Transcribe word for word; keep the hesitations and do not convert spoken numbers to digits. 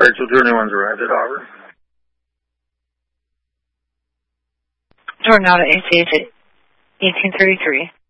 Rachel, Journey one's arrived at Auburn. Jordan out at A C H at eighteen thirty-three.